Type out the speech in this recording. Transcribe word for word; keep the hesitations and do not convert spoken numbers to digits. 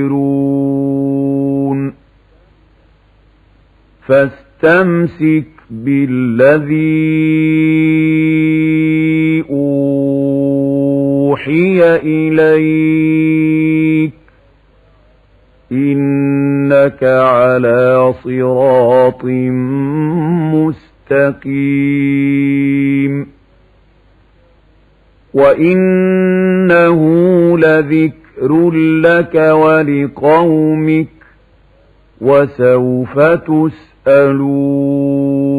فاستمسك بالذي أوحي إليك إنك على صراط مستقيم وإنه لذكر لك ولقومك وسوف تسألون